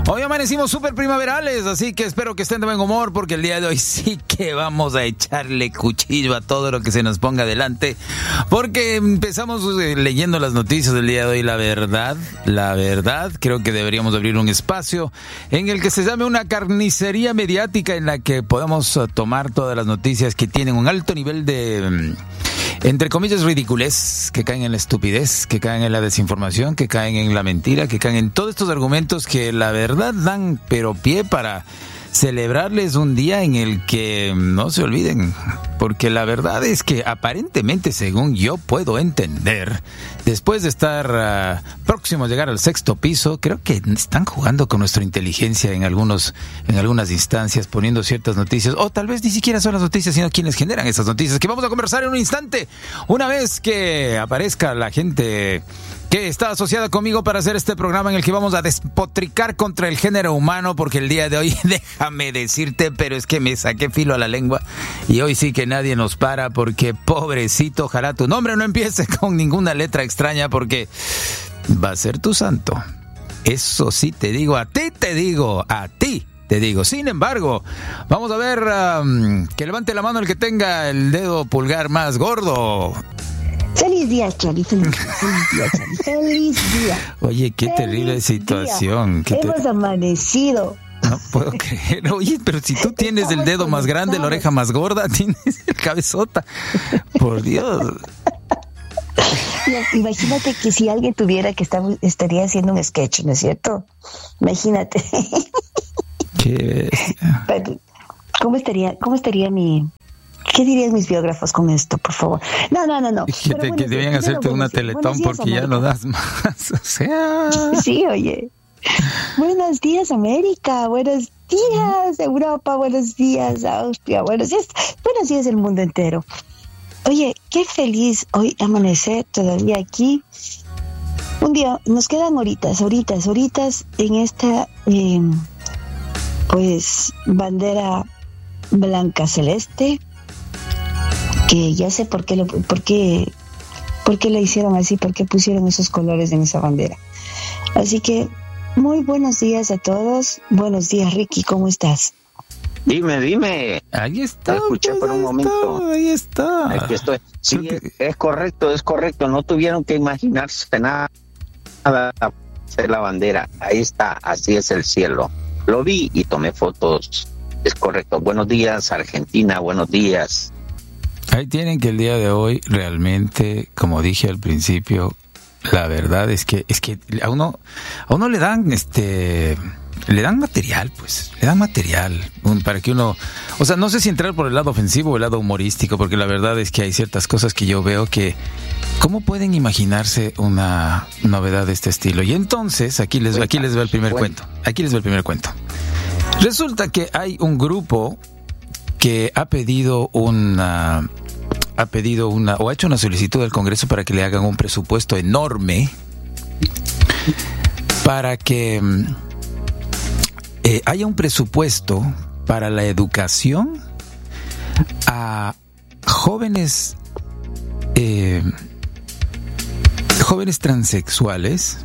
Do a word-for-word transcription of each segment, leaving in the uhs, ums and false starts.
Hoy amanecimos súper primaverales, así que espero que estén de buen humor, porque el día de hoy sí que vamos a echarle cuchillo a todo lo que se nos ponga adelante, porque empezamos eh, leyendo las noticias del día de hoy. La verdad, la verdad, creo que deberíamos abrir un espacio en el que se llame una carnicería mediática, en la que podamos uh, tomar todas las noticias que tienen un alto nivel de... Um, entre comillas, ridiculez, que caen en la estupidez, que caen en la desinformación, que caen en la mentira, que caen en todos estos argumentos que la verdad dan pero pie para celebrarles un día en el que no se olviden, porque la verdad es que aparentemente, según yo puedo entender, después de estar uh, próximo a llegar al sexto piso, creo que están jugando con nuestra inteligencia en algunos, en algunas instancias, poniendo ciertas noticias, o tal vez ni siquiera son las noticias, sino quienes generan esas noticias, que vamos a conversar en un instante, una vez que aparezca la gente que está asociada conmigo para hacer este programa en el que vamos a despotricar contra el género humano, porque el día de hoy, déjame decirte, pero es que me saqué filo a la lengua y hoy sí que nadie nos para, porque pobrecito, ojalá tu nombre no empiece con ninguna letra extraña, porque va a ser tu santo. Eso sí te digo, a ti te digo, a ti te digo. Sin embargo, vamos a ver, um, que levante la mano el que tenga el dedo pulgar más gordo. Feliz día, Choli, feliz, feliz día, Choli, feliz día. Oye, qué feliz terrible situación. Qué Hemos te... amanecido. No puedo creer. Oye, pero si tú tienes el dedo más grande, la oreja más gorda, tienes el cabezota. Por Dios. Imagínate que si alguien tuviera que estar, estaría haciendo un sketch, ¿no es cierto? Imagínate. Qué pero, ¿Cómo estaría, cómo estaría mi... ¿Qué dirían mis biógrafos con esto, por favor? No, no, no, no. Que, te, bueno, que debían hacerte una teletón días, porque América. Ya no das más. O sea... Sí, oye. Buenos días, América. Buenos días, Europa. Buenos días, Austria. Buenos días, buenos días, el mundo entero. Oye, qué feliz hoy amanecer todavía aquí. Un día, nos quedan horitas, horitas, horitas en esta, eh, pues, bandera blanca celeste. Que ya sé por qué, lo, por qué, por qué la hicieron así, por qué pusieron esos colores en esa bandera. Así que, muy buenos días a todos. Buenos días, Ricky, ¿cómo estás? Dime, dime. Ahí está. Te escuché pues, por un ahí momento. Está, ahí está. Aquí estoy. Sí, que... es, es correcto, es correcto. No tuvieron que imaginarse nada, nada hacer la bandera. Ahí está, así es el cielo. Lo vi y tomé fotos. Es correcto. Buenos días, Argentina. Buenos días. Ahí tienen que el día de hoy realmente, como dije al principio, la verdad es que es que a uno a uno le dan este le dan material, pues, le dan material un, para que uno, o sea, no sé si entrar por el lado ofensivo o el lado humorístico, porque la verdad es que hay ciertas cosas que yo veo que ¿cómo pueden imaginarse una novedad de este estilo? Y entonces, aquí les aquí les va el primer cuento. Aquí les va el primer cuento. Resulta que hay un grupo que ha pedido una ha pedido una o ha hecho una solicitud al Congreso para que le hagan un presupuesto enorme para que eh, haya un presupuesto para la educación a jóvenes eh, jóvenes transexuales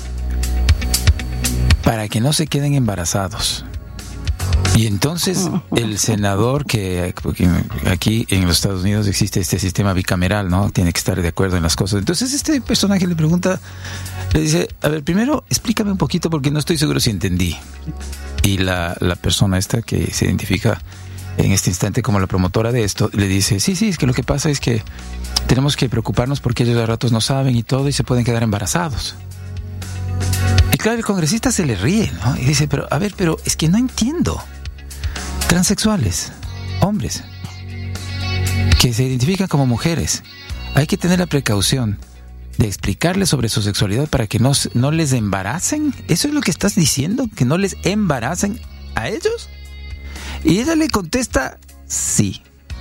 para que no se queden embarazados. Y entonces el senador, que aquí en los Estados Unidos existe este sistema bicameral, ¿no? Tiene que estar de acuerdo en las cosas. Entonces este personaje le pregunta, le dice, a ver, primero explícame un poquito porque no estoy seguro si entendí. Y la, la persona esta que se identifica en este instante como la promotora de esto, le dice, sí, sí, es que lo que pasa es que tenemos que preocuparnos porque ellos a ratos no saben y todo y se pueden quedar embarazados. Y claro, el congresista se le ríe, ¿no? Y dice, pero a ver, pero es que no entiendo. Transexuales, hombres, que se identifican como mujeres, hay que tener la precaución de explicarles sobre su sexualidad para que no, no les embaracen. ¿Eso es lo que estás diciendo? ¿Que no les embaracen a ellos? Y ella le contesta, sí.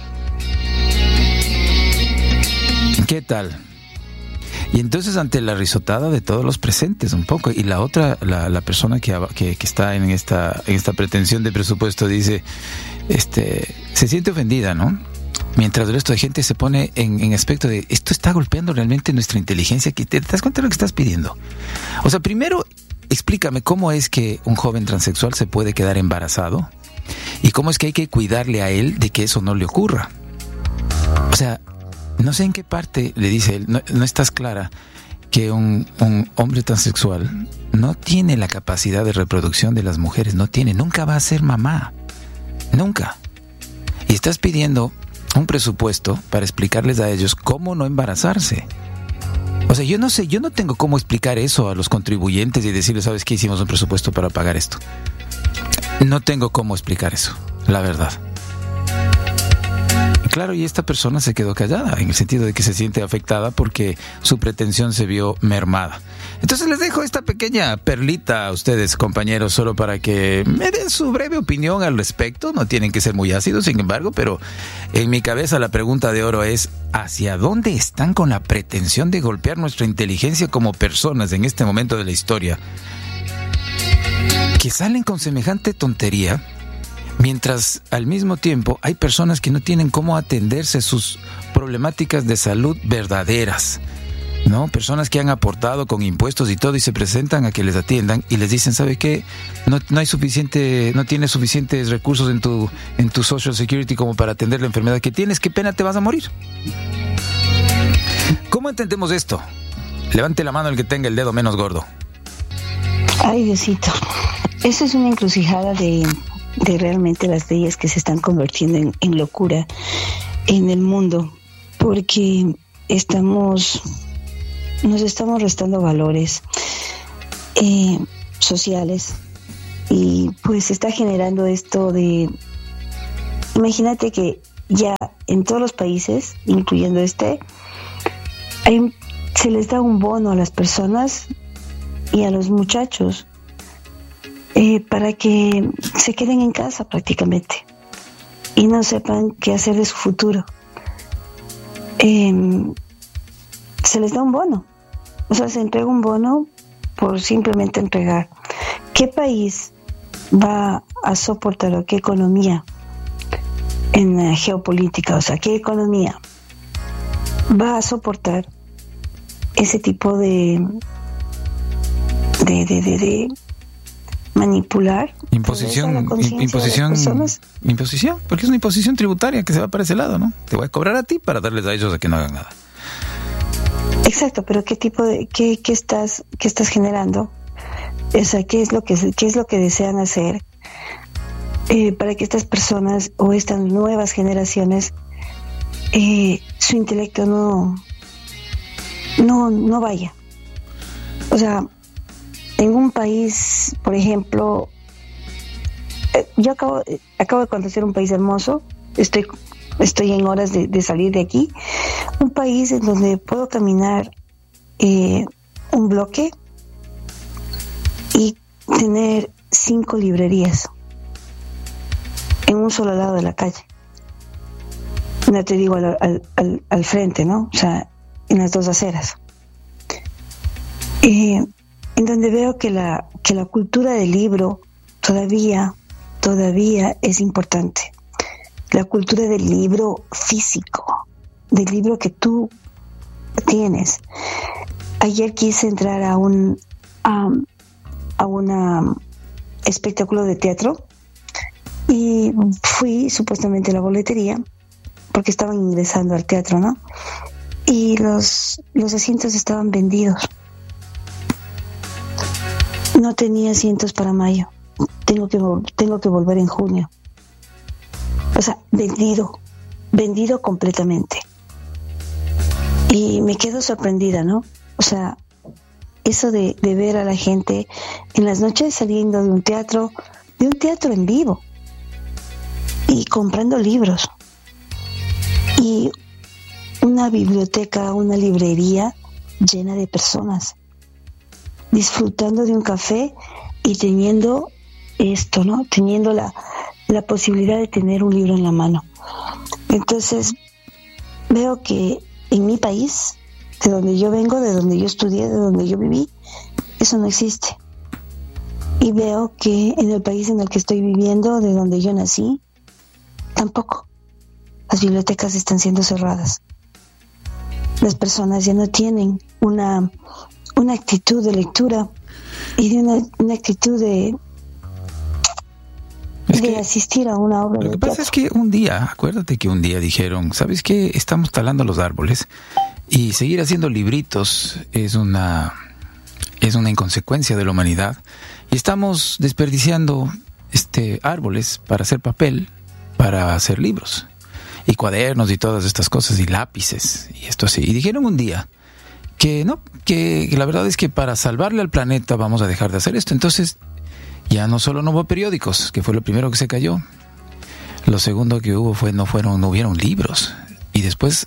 ¿Qué tal? Y entonces ante la risotada de todos los presentes un poco, y la otra, la, la persona que, que, que está en esta, en esta pretensión de presupuesto dice, este, se siente ofendida, ¿no? Mientras el resto de gente se pone en, en aspecto de, esto está golpeando realmente nuestra inteligencia, que te, te das cuenta de lo que estás pidiendo. O sea, primero, explícame cómo es que un joven transexual se puede quedar embarazado y cómo es que hay que cuidarle a él de que eso no le ocurra. O sea, no sé en qué parte le dice él, no, no estás clara que un, un hombre transexual no tiene la capacidad de reproducción de las mujeres, no tiene, nunca va a ser mamá, nunca. Y estás pidiendo un presupuesto para explicarles a ellos cómo no embarazarse. O sea, yo no sé, yo no tengo cómo explicar eso a los contribuyentes y decirles, ¿sabes qué? Hicimos un presupuesto para pagar esto. No tengo cómo explicar eso, la verdad. Claro, y esta persona se quedó callada, en el sentido de que se siente afectada porque su pretensión se vio mermada. Entonces les dejo esta pequeña perlita a ustedes, compañeros, solo para que me den su breve opinión al respecto. No tienen que ser muy ácidos, sin embargo, pero en mi cabeza la pregunta de oro es, ¿hacia dónde están con la pretensión de golpear nuestra inteligencia como personas en este momento de la historia? Que salen con semejante tontería, mientras al mismo tiempo hay personas que no tienen cómo atenderse sus problemáticas de salud verdaderas, ¿no? Personas que han aportado con impuestos y todo y se presentan a que les atiendan y les dicen, ¿sabe qué? No, no hay suficiente, no tienes suficientes recursos en tu, en tu Social Security como para atender la enfermedad que tienes, qué pena, te vas a morir. ¿Cómo entendemos esto? Levante la mano el que tenga el dedo menos gordo. Ay, Diosito, eso es una encrucijada de... de realmente las leyes que se están convirtiendo en, en locura en el mundo, porque estamos nos estamos restando valores eh, sociales y pues se está generando esto de, imagínate que ya en todos los países, incluyendo este, hay, se les da un bono a las personas y a los muchachos Eh, para que se queden en casa prácticamente y no sepan qué hacer de su futuro. Eh, se les da un bono, o sea, se entrega un bono por simplemente entregar. ¿Qué país va a soportar o qué economía en la geopolítica, o sea, qué economía va a soportar ese tipo de de de de, de manipular, imposición, imposición, imposición, porque es una imposición tributaria que se va para ese lado, ¿no? Te voy a cobrar a ti para darles a ellos a que no hagan nada. Exacto, pero qué tipo de, qué, qué estás, qué estás generando, o sea, qué es lo que, qué es lo que desean hacer eh, para que estas personas o estas nuevas generaciones eh, su intelecto no, no, no vaya, o sea. En un país, por ejemplo, eh, yo acabo, eh, acabo de conocer un país hermoso, estoy, estoy en horas de, de salir de aquí, un país en donde puedo caminar eh, un bloque y tener cinco librerías en un solo lado de la calle. No te digo al, al, al, al frente, ¿no? O sea, en las dos aceras. Eh, en donde veo que la que la cultura del libro todavía todavía es importante. La cultura del libro físico, del libro que tú tienes. Ayer quise entrar a un a, a un espectáculo de teatro y fui supuestamente a la boletería porque estaban ingresando al teatro, ¿no? Y los los asientos estaban vendidos. No tenía asientos para mayo. Tengo que tengo que volver en junio. O sea, vendido, vendido completamente. Y me quedo sorprendida, ¿no? O sea, eso de, de ver a la gente en las noches saliendo de un teatro, de un teatro en vivo y comprando libros y una biblioteca, una librería llena de personas disfrutando de un café y teniendo esto, ¿no? Teniendo la, la posibilidad de tener un libro en la mano. Entonces, veo que en mi país, de donde yo vengo, de donde yo estudié, de donde yo viví, eso no existe. Y veo que en el país en el que estoy viviendo, de donde yo nací, tampoco. Las bibliotecas están siendo cerradas. Las personas ya no tienen una... una actitud de lectura y de una, una actitud de, es de que, asistir a una obra de teatro. Lo que pasa es que un día, acuérdate que un día dijeron, ¿sabes qué? Estamos talando los árboles y seguir haciendo libritos es una, es una inconsecuencia de la humanidad y estamos desperdiciando este árboles para hacer papel, para hacer libros y cuadernos y todas estas cosas y lápices y esto así. Y dijeron un día que no, que la verdad es que para salvarle al planeta vamos a dejar de hacer esto. Entonces ya no solo no hubo periódicos, que fue lo primero que se cayó. Lo segundo que hubo fue no fueron no hubieron libros. Y después,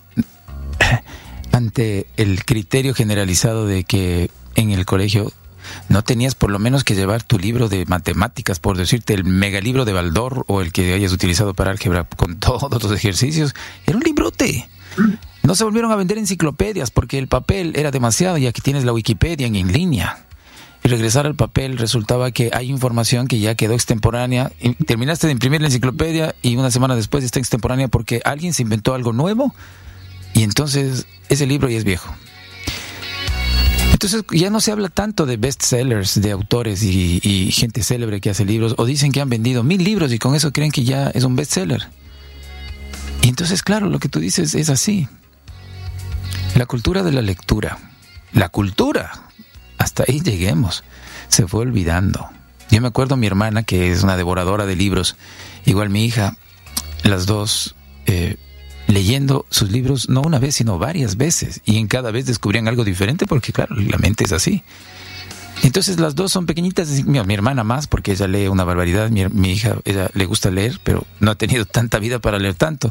ante el criterio generalizado de que en el colegio no tenías por lo menos que llevar tu libro de matemáticas, por decirte el megalibro de Baldor o el que hayas utilizado para álgebra con todos los ejercicios, era un librote. No se volvieron a vender enciclopedias porque el papel era demasiado y aquí tienes la Wikipedia en, en línea. Y regresar al papel resultaba que hay información que ya quedó extemporánea. Y terminaste de imprimir la enciclopedia y una semana después está extemporánea porque alguien se inventó algo nuevo y entonces ese libro ya es viejo. Entonces ya no se habla tanto de bestsellers, de autores y, y gente célebre que hace libros, o dicen que han vendido mil libros y con eso creen que ya es un bestseller. Y entonces, claro, lo que tú dices es así. La cultura de la lectura, la cultura, hasta ahí lleguemos, se fue olvidando. Yo me acuerdo a mi hermana, que es una devoradora de libros, igual mi hija, las dos eh, leyendo sus libros no una vez sino varias veces y en cada vez descubrían algo diferente porque claro, la mente es así. Entonces las dos son pequeñitas, mi, mi hermana más porque ella lee una barbaridad, mi, mi hija ella le gusta leer pero no ha tenido tanta vida para leer tanto,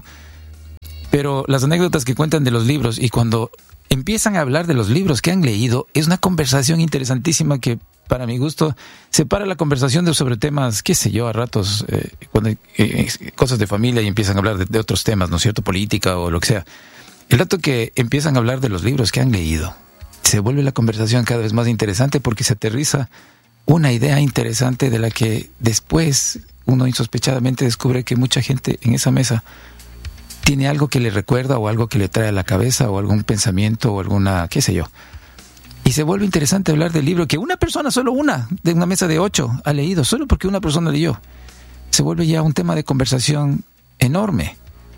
pero las anécdotas que cuentan de los libros y cuando empiezan a hablar de los libros que han leído es una conversación interesantísima que para mi gusto separa la conversación de sobre temas, qué sé yo, a ratos, eh, cuando, eh, cosas de familia y empiezan a hablar de, de otros temas, ¿no es cierto? Política o lo que sea. El rato que empiezan a hablar de los libros que han leído, se vuelve la conversación cada vez más interesante porque se aterriza una idea interesante de la que después uno insospechadamente descubre que mucha gente en esa mesa tiene algo que le recuerda o algo que le trae a la cabeza o algún pensamiento o alguna, qué sé yo. Y se vuelve interesante hablar del libro que una persona, solo una, de una mesa de ocho, ha leído, solo porque una persona leyó. Se vuelve ya un tema de conversación enorme.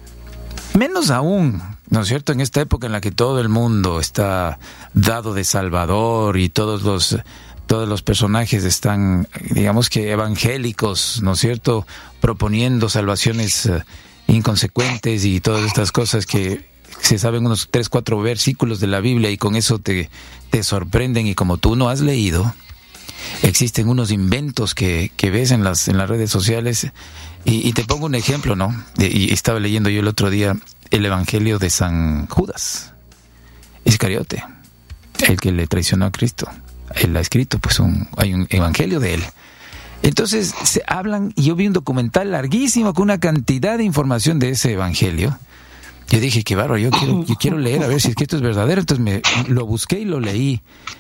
Menos aún, ¿no es cierto?, en esta época en la que todo el mundo está dado de salvador y todos los, todos los personajes están, digamos que evangélicos, ¿no es cierto?, proponiendo salvaciones uh, inconsecuentes y todas estas cosas que se saben unos tres, cuatro versículos de la Biblia y con eso te, te sorprenden y como tú no has leído, existen unos inventos que, que ves en las, en las redes sociales y, y te pongo un ejemplo, ¿no? Y estaba leyendo yo el otro día el Evangelio de San Judas Iscariote, el que le traicionó a Cristo. Él ha escrito, pues un, hay un Evangelio de él. Entonces se hablan, y yo vi un documental larguísimo con una cantidad de información de ese Evangelio. Yo dije, qué bárbaro, yo quiero, yo quiero leer a ver si es que esto es verdadero. Entonces me lo busqué y lo leí.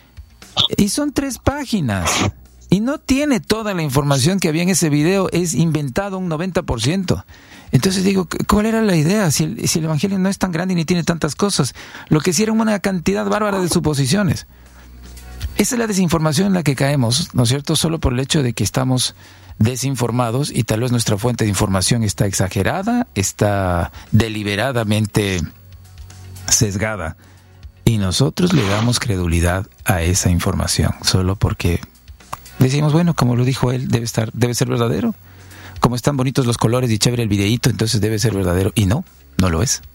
Y son tres páginas. Y no tiene toda la información que había en ese video. Es inventado un noventa por ciento. Entonces digo, ¿cuál era la idea? Si el, si el Evangelio no es tan grande ni tiene tantas cosas. Lo que sí era una cantidad bárbara de suposiciones. Esa es la desinformación en la que caemos, ¿no es cierto? Solo por el hecho de que estamos desinformados y tal vez nuestra fuente de información está exagerada, está deliberadamente sesgada y nosotros le damos credulidad a esa información solo porque decimos, bueno, como lo dijo él, debe estar, debe ser verdadero. Como están bonitos los colores y chévere el videíto, entonces debe ser verdadero. Y no, no lo es.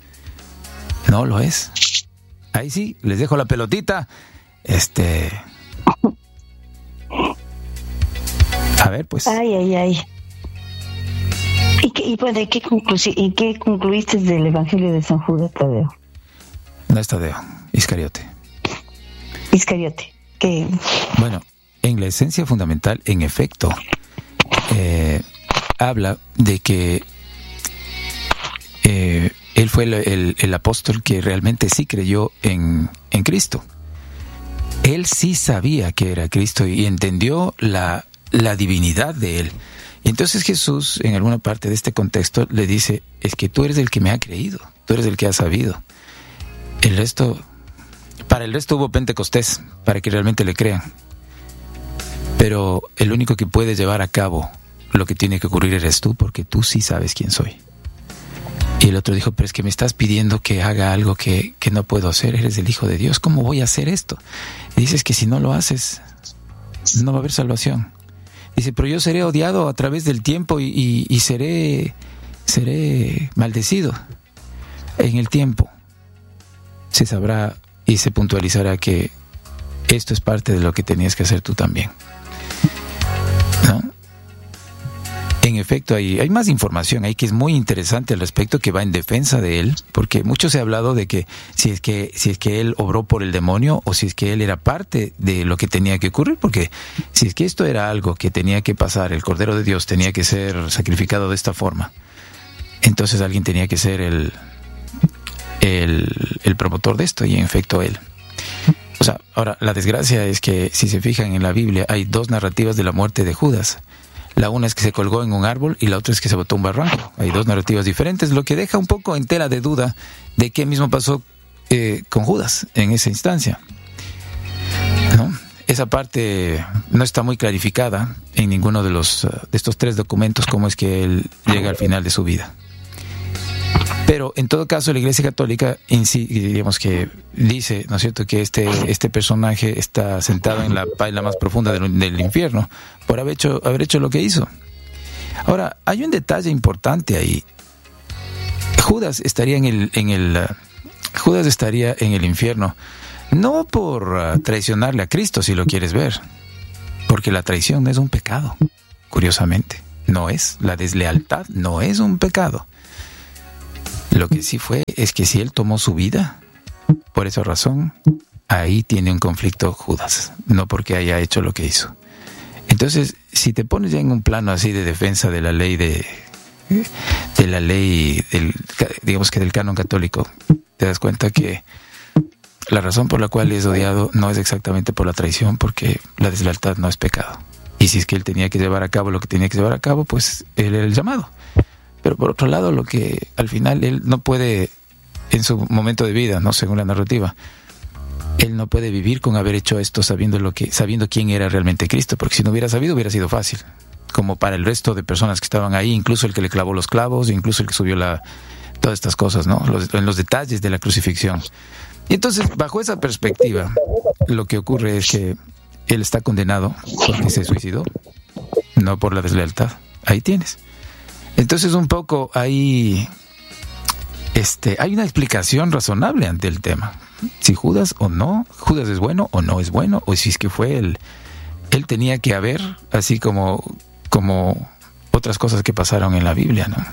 No lo es. Ahí sí, les dejo la pelotita. Este... A ver, pues. Ay, ay, ay. ¿Y, qué, y bueno, ¿y qué, conclu- ¿y qué concluiste del Evangelio de San Judas Tadeo? No es Tadeo, Iscariote. Iscariote. Que... Bueno, en la esencia fundamental, en efecto, eh, habla de que eh, él fue el, el, el apóstol que realmente sí creyó en, en Cristo. Él sí sabía que era Cristo y entendió la, la divinidad de él. Y entonces Jesús, en alguna parte de este contexto, le dice, es que tú eres el que me ha creído, tú eres el que ha sabido. El resto, para el resto hubo Pentecostés, para que realmente le crean. Pero el único que puede llevar a cabo lo que tiene que ocurrir eres tú, porque tú sí sabes quién soy. Y el otro dijo, pero es que me estás pidiendo que haga algo que, que no puedo hacer. Eres el Hijo de Dios. ¿Cómo voy a hacer esto? Y dices que si no lo haces, no va a haber salvación. Dice, pero yo seré odiado a través del tiempo y, y, y seré, seré maldecido. En el tiempo se sabrá y se puntualizará que esto es parte de lo que tenías que hacer tú también. ¿No? En efecto, hay, hay más información ahí que es muy interesante al respecto, que va en defensa de él, porque mucho se ha hablado de que si es que si es que él obró por el demonio o si es que él era parte de lo que tenía que ocurrir, porque si es que esto era algo que tenía que pasar, el Cordero de Dios tenía que ser sacrificado de esta forma, entonces alguien tenía que ser el, el, el promotor de esto, y en efecto él. O sea, ahora, la desgracia es que si se fijan en la Biblia hay dos narrativas de la muerte de Judas. La una es que se colgó en un árbol y la otra es que se botó un barranco. Hay dos narrativas diferentes, lo que deja un poco en tela de duda de qué mismo pasó eh, con Judas en esa instancia, ¿no? Esa parte no está muy clarificada en ninguno de los de estos tres documentos, cómo es que él llega al final de su vida. Pero en todo caso la Iglesia Católica diríamos que dice, ¿no es cierto?, que este este personaje está sentado en la paila más profunda del, del infierno por haber hecho haber hecho lo que hizo. Ahora, hay un detalle importante ahí. Judas estaría en el en el uh, Judas estaría en el infierno no por uh, traicionarle a Cristo, si lo quieres ver, porque la traición no es un pecado. Curiosamente, no es. La deslealtad no es un pecado. Lo que sí fue es que si él tomó su vida, por esa razón, ahí tiene un conflicto Judas, no porque haya hecho lo que hizo. Entonces, si te pones ya en un plano así de defensa de la ley de, de la ley, del, digamos que del canon católico, te das cuenta que la razón por la cual es odiado no es exactamente por la traición, porque la deslealtad no es pecado. Y si es que él tenía que llevar a cabo lo que tenía que llevar a cabo, pues él era el llamado. Pero por otro lado, lo que al final él no puede, en su momento de vida, no según la narrativa, él no puede vivir con haber hecho esto sabiendo lo que, sabiendo quién era realmente Cristo, porque si no hubiera sabido hubiera sido fácil, como para el resto de personas que estaban ahí, incluso el que le clavó los clavos, incluso el que subió la, todas estas cosas, ¿no? Los, en los detalles de la crucifixión. Y entonces, bajo esa perspectiva, lo que ocurre es que él está condenado porque se suicidó, no por la deslealtad. Ahí tienes. Entonces un poco ahí este, hay una explicación razonable ante el tema. Si Judas o no, Judas es bueno o no es bueno, o si es que fue él, él tenía que haber, así como, como otras cosas que pasaron en la Biblia, ¿no?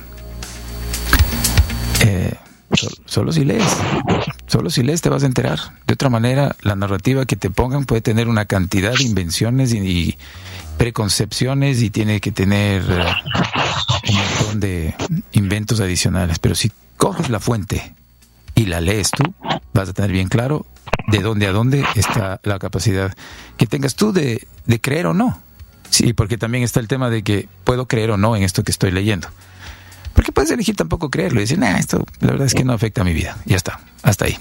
Eh, solo, solo si lees, solo si lees te vas a enterar. De otra manera, la narrativa que te pongan puede tener una cantidad de invenciones y, y preconcepciones y tiene que tener uh, un montón de inventos adicionales, pero si coges la fuente y la lees tú, vas a tener bien claro de dónde a dónde está la capacidad que tengas tú de, de creer o no. Sí, porque también está el tema de que puedo creer o no en esto que estoy leyendo. Porque puedes elegir tampoco creerlo y decir, nah, esto la verdad es que no afecta a mi vida. Ya está, hasta ahí.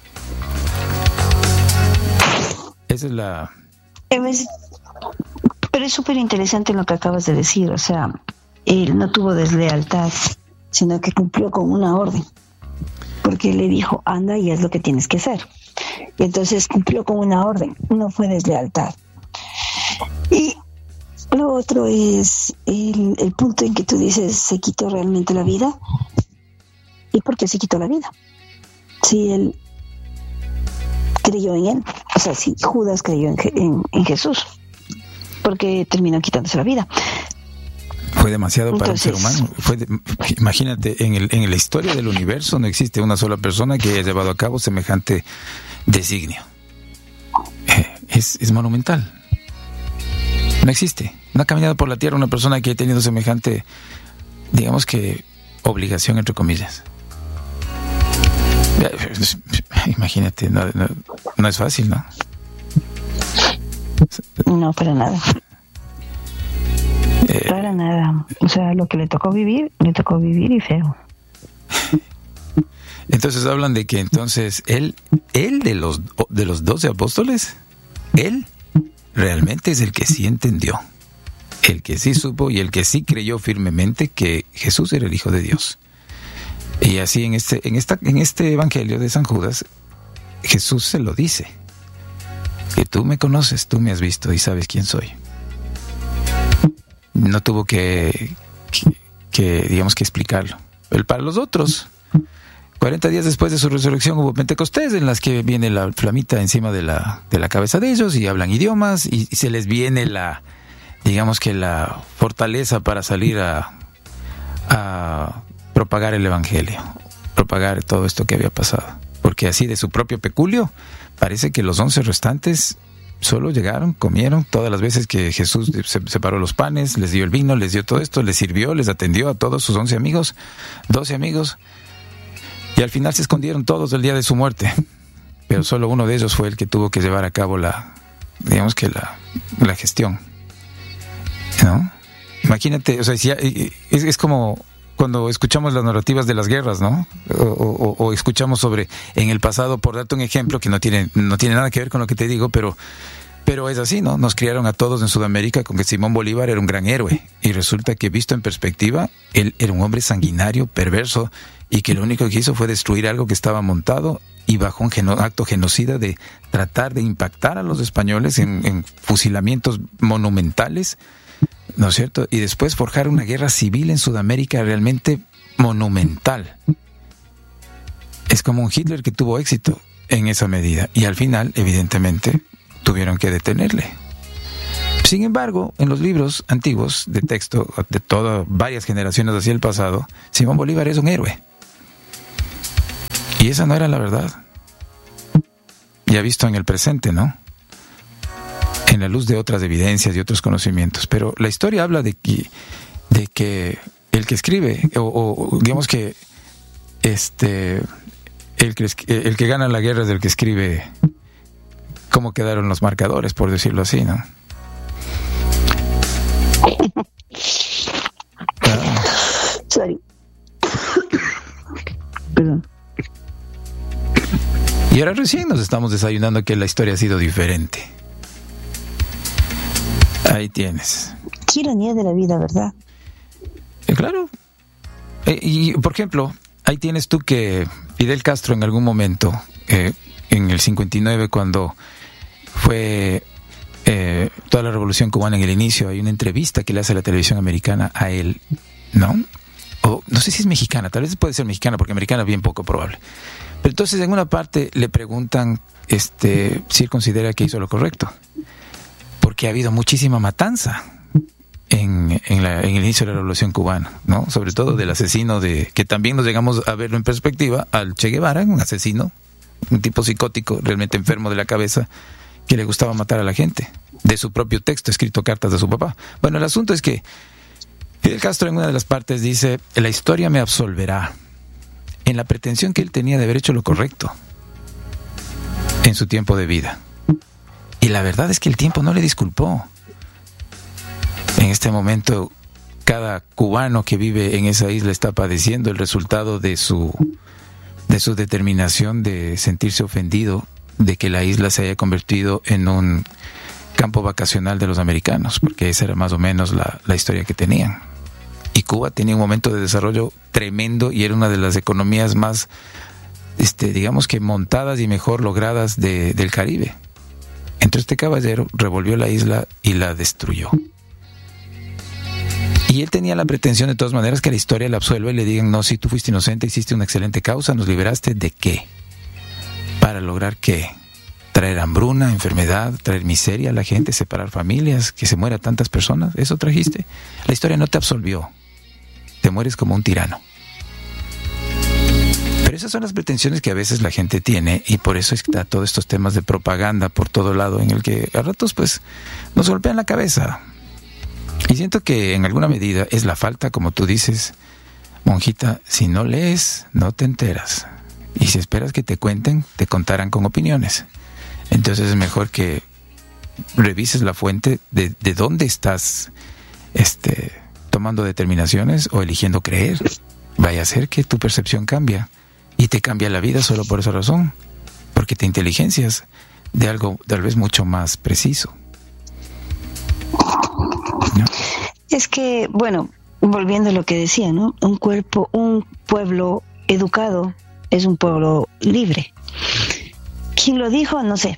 Esa es la... Pero es súper interesante lo que acabas de decir, o sea, él no tuvo deslealtad, sino que cumplió con una orden, porque le dijo, anda y haz lo que tienes que hacer. Y entonces cumplió con una orden, no fue deslealtad. Y lo otro es el, el punto en que tú dices, ¿se quitó realmente la vida? ¿Y por qué se quitó la vida? Si él creyó en él, o sea, si Judas creyó en, en, en Jesús, porque terminó quitándose la vida. Fue demasiado para Entonces, un ser humano. Fue de, imagínate, en, el, en la historia del universo no existe una sola persona que haya llevado a cabo semejante designio. Eh, es, es monumental. No existe. No ha caminado por la tierra una persona que haya tenido semejante, digamos que, obligación, entre comillas. Imagínate, no, no, no es fácil, ¿no? No, para nada. Eh, para nada. O sea, lo que le tocó vivir, le tocó vivir y feo. Entonces hablan de que entonces él, él de los de los doce apóstoles, él realmente es el que sí entendió, el que sí supo y el que sí creyó firmemente que Jesús era el Hijo de Dios. Y así en este, en esta, en este Evangelio de San Judas, Jesús se lo dice, que tú me conoces, tú me has visto y sabes quién soy. No tuvo que, que, que digamos que explicarlo. Pero para los otros, cuarenta días después de su resurrección hubo Pentecostés, en las que viene la flamita encima de la, de la cabeza de ellos y hablan idiomas y, y se les viene la, digamos que la fortaleza para salir a, a propagar el Evangelio, propagar todo esto que había pasado. Porque así de su propio peculio, parece que los once restantes solo llegaron, comieron todas las veces que Jesús se separó los panes, les dio el vino, les dio todo esto, les sirvió, les atendió a todos sus once amigos, doce amigos, y al final se escondieron todos el día de su muerte. Pero solo uno de ellos fue el que tuvo que llevar a cabo la, digamos que la, la gestión, ¿no? Imagínate, o sea, si, es, es como cuando escuchamos las narrativas de las guerras, ¿no? O, o, o escuchamos sobre en el pasado, por darte un ejemplo que no tiene, no tiene nada que ver con lo que te digo, pero, pero es así, ¿no? Nos criaron a todos en Sudamérica con que Simón Bolívar era un gran héroe, y resulta que visto en perspectiva, él era un hombre sanguinario, perverso, y que lo único que hizo fue destruir algo que estaba montado y bajo un geno, acto genocida de tratar de impactar a los españoles en, en fusilamientos monumentales, ¿no es cierto? Y después forjar una guerra civil en Sudamérica realmente monumental. Es como un Hitler que tuvo éxito en esa medida y al final, evidentemente, tuvieron que detenerle. Sin embargo, en los libros antiguos de texto de todas varias generaciones hacia el pasado, Simón Bolívar es un héroe. Y esa no era la verdad. Ya visto en el presente, ¿no? En la luz de otras evidencias y otros conocimientos. Pero la historia habla de que, de que el que escribe, o, o digamos que este el que, el que gana la guerra es el que escribe cómo quedaron los marcadores, por decirlo así, ¿no? Ah. Sorry. Perdón. Y ahora recién nos estamos desayunando que la historia ha sido diferente. Ahí tienes. Qué ironía de la vida, ¿verdad? Eh, claro. Eh, y, por ejemplo, ahí tienes tú que Fidel Castro en algún momento, eh, en el cincuenta y nueve, cuando fue eh, toda la revolución cubana en el inicio, hay una entrevista que le hace la televisión americana a él, ¿no? O no sé si es mexicana, tal vez puede ser mexicana, porque americana es bien poco probable. Pero entonces en una parte le preguntan este, si él considera que hizo lo correcto. Porque ha habido muchísima matanza en, en, la, en el inicio de la Revolución Cubana, ¿no? Sobre todo del asesino de, que también nos llegamos a verlo en perspectiva, al Che Guevara, un asesino, un tipo psicótico, realmente enfermo de la cabeza, que le gustaba matar a la gente, de su propio texto, escrito cartas de su papá. Bueno, el asunto es que Fidel Castro en una de las partes dice, la historia me absolverá, en la pretensión que él tenía de haber hecho lo correcto en su tiempo de vida. Y la verdad es que el tiempo no le disculpó. En este momento, cada cubano que vive en esa isla está padeciendo el resultado de su, de su determinación de sentirse ofendido de que la isla se haya convertido en un campo vacacional de los americanos, porque esa era más o menos la, la historia que tenían. Y Cuba tenía un momento de desarrollo tremendo y era una de las economías más, este, digamos que montadas y mejor logradas de, del Caribe. Entonces este caballero revolvió la isla y la destruyó. Y él tenía la pretensión de todas maneras que la historia le absuelva y le digan, no, si tú fuiste inocente, hiciste una excelente causa, nos liberaste, ¿de qué? ¿Para lograr qué? Traer hambruna, enfermedad, traer miseria a la gente, separar familias, que se mueran tantas personas, ¿eso trajiste? La historia no te absolvió, te mueres como un tirano. Pero esas son las pretensiones que a veces la gente tiene y por eso está todos estos temas de propaganda por todo lado en el que a ratos pues nos golpean la cabeza. Y siento que en alguna medida es la falta, como tú dices, monjita, si no lees, no te enteras. Y si esperas que te cuenten, te contarán con opiniones. Entonces es mejor que revises la fuente de, de dónde estás este, tomando determinaciones o eligiendo creer. Vaya a ser que tu percepción cambia y te cambia la vida solo por esa razón, porque te inteligencias de algo tal vez mucho más preciso. Es que, bueno, volviendo a lo que decía, ¿no? Un cuerpo, un pueblo educado es un pueblo libre. ¿Quién lo dijo? No sé.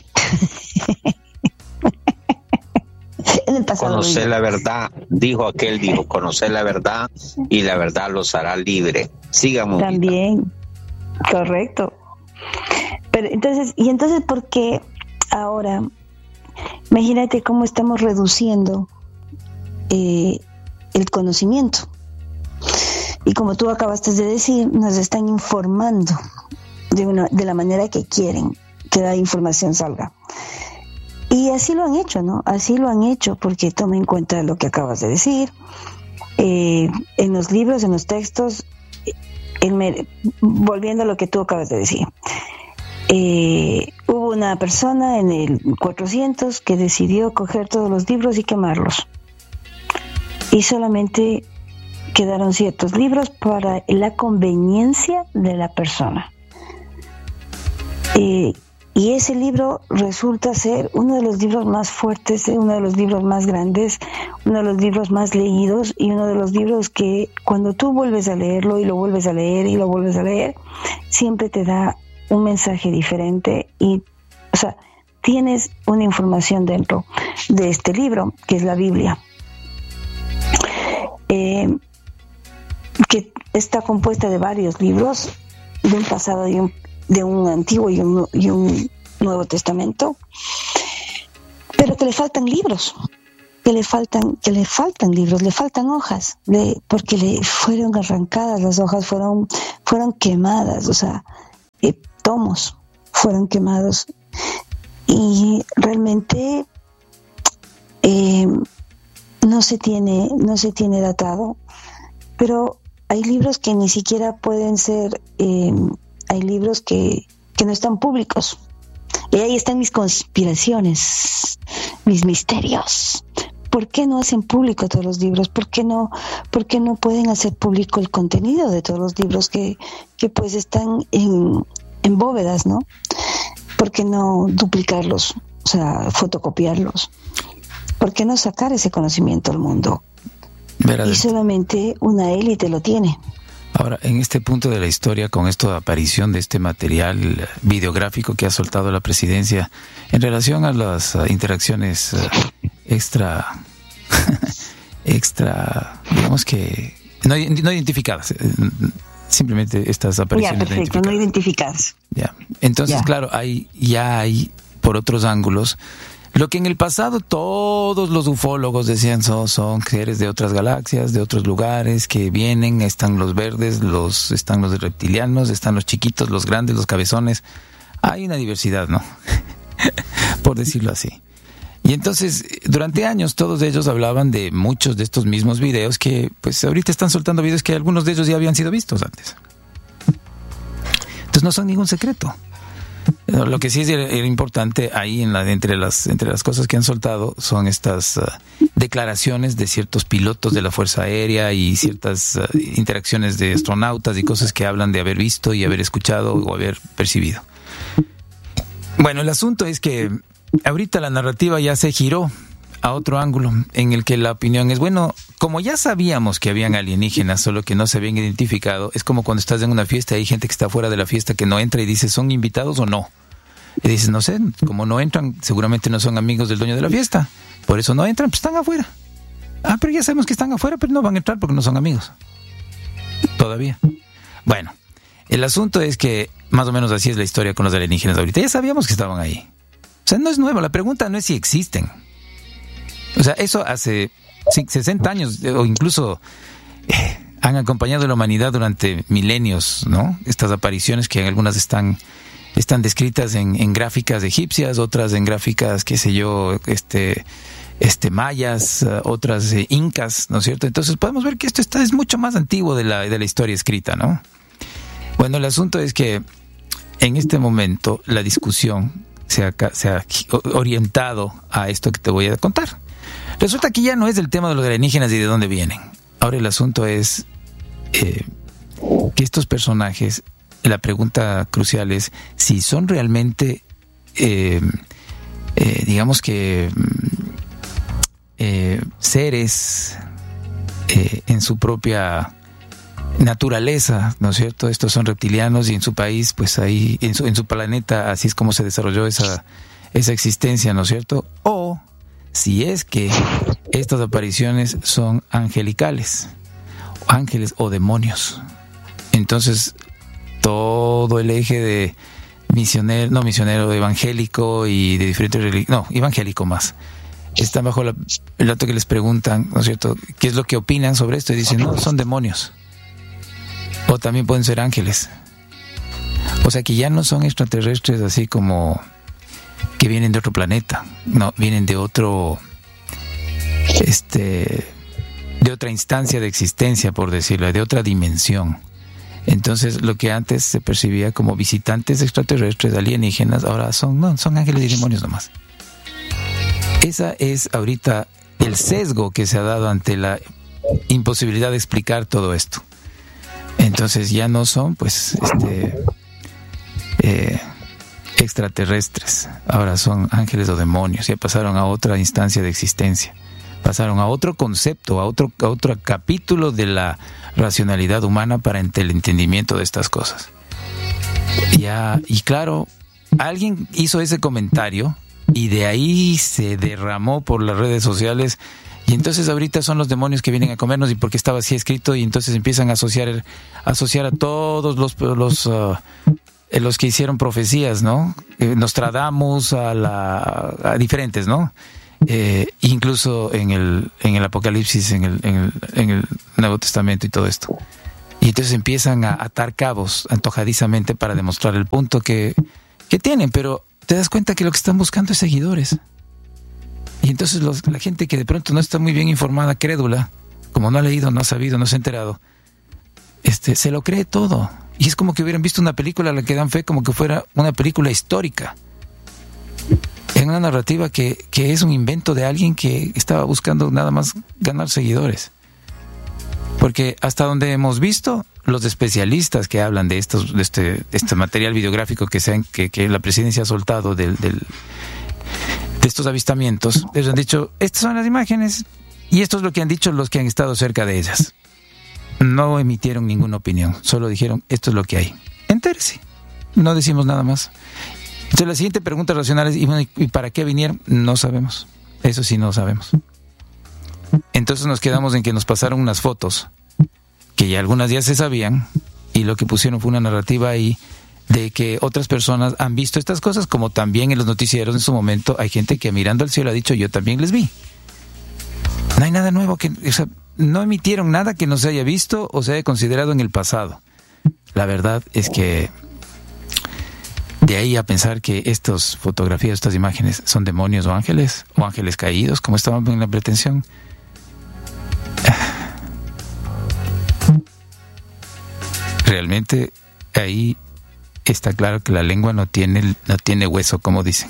En el pasado. Conocer la verdad, dijo aquel, dijo, conocer la verdad y la verdad los hará libre. Sigamos. También, correcto. Pero entonces, y entonces, ¿por qué ahora? Imagínate cómo estamos reduciendo eh, el conocimiento. Y como tú acabaste de decir, nos están informando de una, de la manera que quieren que la información salga. Y así lo han hecho, ¿no? Así lo han hecho, porque toma en cuenta lo que acabas de decir. Eh, en los libros, en los textos, el, volviendo a lo que tú acabas de decir, eh, hubo una persona en el cuatrocientos que decidió coger todos los libros y quemarlos. Y solamente quedaron ciertos libros para la conveniencia de la persona. Eh, Y ese libro resulta ser uno de los libros más fuertes, uno de los libros más grandes, uno de los libros más leídos y uno de los libros que cuando tú vuelves a leerlo y lo vuelves a leer y lo vuelves a leer, siempre te da un mensaje diferente y, o sea, tienes una información dentro de este libro, que es la Biblia, eh, que está compuesta de varios libros, de un pasado y un de un antiguo y un, y un Nuevo Testamento, pero que le faltan libros, que le faltan, que le faltan libros, le faltan hojas, le, porque le fueron arrancadas las hojas, fueron, fueron quemadas, o sea, eh, tomos fueron quemados y realmente eh, no se tiene, no se tiene datado, pero hay libros que ni siquiera pueden ser eh, hay libros que, que no están públicos. Y ahí están mis conspiraciones, mis misterios. ¿Por qué no hacen público todos los libros? ¿Por qué no, por qué no pueden hacer público el contenido de todos los libros que, que pues están en, en bóvedas, ¿no? ¿Por qué no duplicarlos? O sea, fotocopiarlos. ¿Por qué no sacar ese conocimiento al mundo? Verás. Y solamente una élite lo tiene. Ahora, en este punto de la historia, con esta aparición de este material videográfico que ha soltado la presidencia en relación a las uh, interacciones uh, extra, extra, digamos que no, no identificadas, simplemente estas apariciones. Ya, perfecto, no identificadas. Ya, entonces, ya. Claro, hay ya hay por otros ángulos. Lo que en el pasado todos los ufólogos decían son, son seres de otras galaxias, de otros lugares que vienen, están los verdes, los están los reptilianos, están los chiquitos, los grandes, los cabezones. Hay una diversidad, ¿no? Por decirlo así. Y entonces, durante años todos ellos hablaban de muchos de estos mismos videos que, pues ahorita están soltando videos que algunos de ellos ya habían sido vistos antes. Entonces no son ningún secreto. Lo que sí es importante ahí en la, entre las entre las cosas que han soltado son estas uh, declaraciones de ciertos pilotos de la Fuerza Aérea y ciertas uh, interacciones de astronautas y cosas que hablan de haber visto y haber escuchado o haber percibido. Bueno, el asunto es que ahorita la narrativa ya se giró a otro ángulo en el que la opinión es, bueno, como ya sabíamos que habían alienígenas, solo que no se habían identificado, es como cuando estás en una fiesta y hay gente que está fuera de la fiesta que no entra y dice, ¿son invitados o no? Y dices, no sé, como no entran, seguramente no son amigos del dueño de la fiesta, por eso no entran, pues están afuera. Ah, pero ya sabemos que están afuera, pero no van a entrar porque no son amigos. Todavía. Bueno, el asunto es que más o menos así es la historia con los alienígenas ahorita. Ya sabíamos que estaban ahí. O sea, no es nuevo, la pregunta no es si existen. O sea, eso hace sesenta años o incluso eh, han acompañado a la humanidad durante milenios, ¿no? Estas apariciones que algunas están están descritas en, en gráficas egipcias, otras en gráficas, qué sé yo, este este mayas, uh, otras eh, incas, ¿no es cierto? Entonces podemos ver que esto está es mucho más antiguo de la de la historia escrita, ¿no? Bueno, el asunto es que en este momento la discusión se ha, se ha orientado a esto que te voy a contar. Resulta que ya no es el tema de los alienígenas y de dónde vienen. Ahora el asunto es eh, que estos personajes, la pregunta crucial es si son realmente, eh, eh, digamos que, eh, seres eh, en su propia naturaleza, ¿no es cierto? Estos son reptilianos y en su país, pues ahí, en su, en su planeta, así es como se desarrolló esa, esa existencia, ¿no es cierto? O si es que estas apariciones son angelicales, ángeles o demonios. Entonces, todo el eje de misionero, no misionero, evangélico y de diferentes religiones, no, evangélico más, están bajo la, el dato que les preguntan, ¿no es cierto?, ¿qué es lo que opinan sobre esto? Y dicen, no, son demonios. O también pueden ser ángeles. O sea que ya no son extraterrestres así como que vienen de otro planeta. No, vienen de otro, este, de otra instancia de existencia, por decirlo, de otra dimensión. Entonces, lo que antes se percibía como visitantes extraterrestres, alienígenas, ahora son, no, son ángeles y demonios nomás. Esa es ahorita el sesgo que se ha dado ante la imposibilidad de explicar todo esto. Entonces ya no son, pues, este, eh, extraterrestres. Ahora son ángeles o demonios. Ya pasaron a otra instancia de existencia. Pasaron a otro concepto, a otro, a otro capítulo de la racionalidad humana para el entendimiento de estas cosas. Ya, y claro, alguien hizo ese comentario y de ahí se derramó por las redes sociales. Y entonces ahorita son los demonios que vienen a comernos y porque estaba así escrito y entonces empiezan a asociar a asociar a todos los los uh, los que hicieron profecías, ¿no? Eh, Nostradamus, a la a diferentes, ¿no? Eh, incluso en el en el Apocalipsis, en el, en el en el Nuevo Testamento y todo esto. Y entonces empiezan a atar cabos antojadizamente para demostrar el punto que que tienen, pero te das cuenta que lo que están buscando es seguidores. Y entonces los, la gente que de pronto no está muy bien informada, crédula, como no ha leído, no ha sabido, no se ha enterado, este, se lo cree todo. Y es como que hubieran visto una película a la que dan fe como que fuera una película histórica. En una narrativa que, que es un invento de alguien que estaba buscando nada más ganar seguidores. Porque hasta donde hemos visto, los especialistas que hablan de estos, de este, de este material videográfico que, sean, que, que la presidencia ha soltado del... del de estos avistamientos, les han dicho, estas son las imágenes y esto es lo que han dicho los que han estado cerca de ellas. No emitieron ninguna opinión, solo dijeron, esto es lo que hay. Entérese, no decimos nada más. Entonces la siguiente pregunta racional es, ¿y, bueno, ¿y para qué vinieron? No sabemos, eso sí no sabemos. Entonces nos quedamos en que nos pasaron unas fotos que ya algunas ya se sabían y lo que pusieron fue una narrativa ahí de que otras personas han visto estas cosas, como también en los noticieros en su momento hay gente que mirando al cielo ha dicho, yo también les vi. No hay nada nuevo, que, o sea, no emitieron nada que no se haya visto o se haya considerado en el pasado. La verdad es que de ahí a pensar que estas fotografías, estas imágenes son demonios o ángeles, o ángeles caídos, como estaban en la pretensión. Realmente ahí está claro que la lengua no tiene, no tiene hueso, como dicen.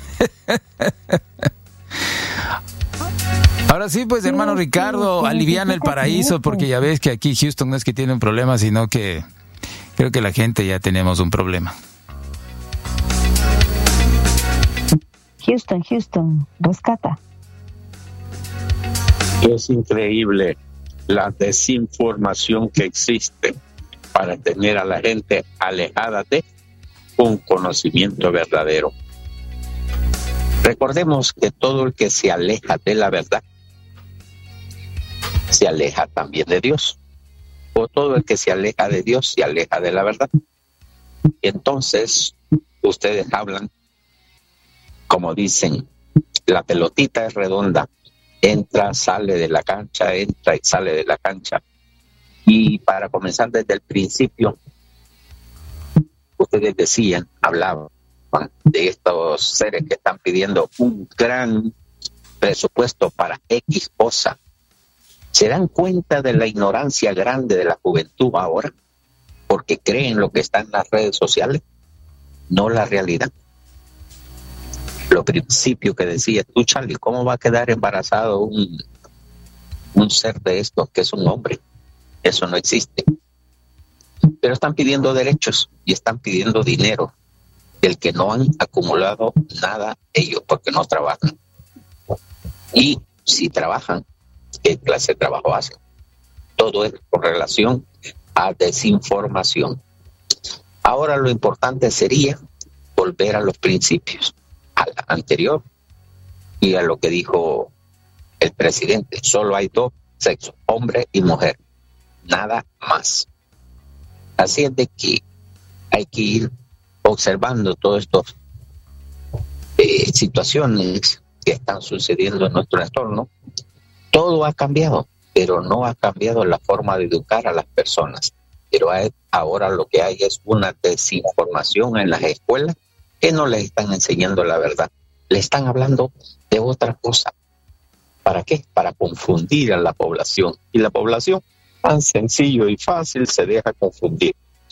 Ahora sí, pues, hermano Ricardo, aliviana el paraíso, porque ya ves que aquí Houston no es que tiene un problema, sino que creo que la gente ya tenemos un problema. Houston, Houston, rescata. Es increíble la desinformación que existe para tener a la gente alejada de un conocimiento verdadero. Recordemos que todo el que se aleja de la verdad se aleja también de Dios, o todo el que se aleja de Dios se aleja de la verdad. Entonces ustedes hablan, como dicen, la pelotita es redonda, entra, sale de la cancha, entra y sale de la cancha. Y para comenzar desde el principio, ustedes decían, hablaban de estos seres que están pidiendo un gran presupuesto para X cosa. ¿Se dan cuenta de la ignorancia grande de la juventud ahora? Porque creen lo que está en las redes sociales, no la realidad. Lo principio que decía tú, Charlie, ¿cómo va a quedar embarazado un, un ser de estos que es un hombre? Eso no existe. Pero están pidiendo derechos y están pidiendo dinero del que no han acumulado nada ellos porque no trabajan. Y si trabajan, ¿qué clase de trabajo hacen? todo es con relación a desinformación. Ahora lo importante sería volver a los principios, al anterior y a lo que dijo el presidente. Solo hay dos sexos, hombre y mujer, nada más. Así es de que hay que ir observando todas estas eh, situaciones que están sucediendo en nuestro entorno. Todo ha cambiado, pero no ha cambiado la forma de educar a las personas. Pero hay, ahora lo que hay es una desinformación en las escuelas que no les están enseñando la verdad. Le están hablando de otra cosa. ¿Para qué? Para confundir a la población. Y la población, tan sencillo y fácil, se deja confundir.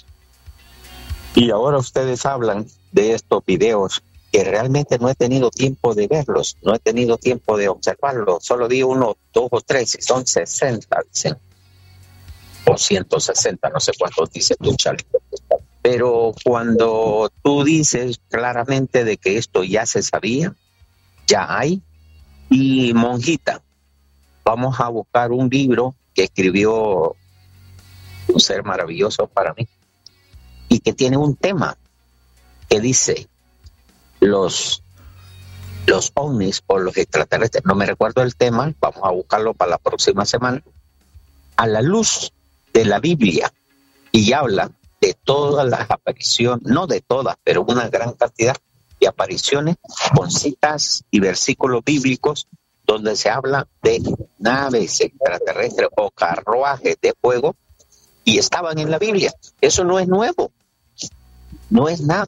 Y ahora ustedes hablan de estos videos que realmente no he tenido tiempo de verlos, no he tenido tiempo de observarlos. Solo di uno, dos o tres, y son sesenta, dicen. O ciento sesenta, no sé cuántos dice tú, Charlie. Pero cuando tú dices claramente de que esto ya se sabía, ya hay, y monjita, vamos a buscar un libro que escribió un ser maravilloso para mí y que tiene un tema que dice los los ovnis o los extraterrestres, no me recuerdo el tema, vamos a buscarlo para la próxima semana, a la luz de la Biblia, y habla de todas las apariciones, no de todas, pero una gran cantidad de apariciones con citas y versículos bíblicos donde se habla de naves extraterrestres o carruajes de fuego, y estaban en la Biblia. Eso no es nuevo, no es nada,